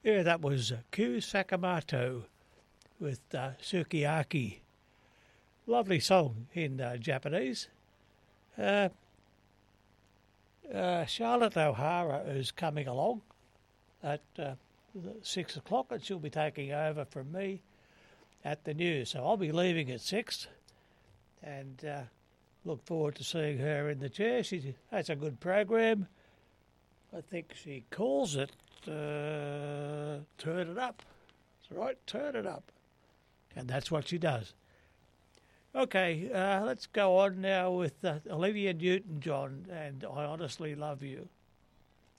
Yeah, that was Q Sakamoto with Sukiyaki. Lovely song in Japanese. Uh, Charlotte O'Hara is coming along at 6 o'clock, and she'll be taking over from me at the news. So I'll be leaving at 6, and look forward to seeing her in the chair. She has a good program. I think she calls it Turn It Up. That's right, Turn It Up. And that's what she does. Okay, let's go on now with Olivia Newton-John and I Honestly Love You.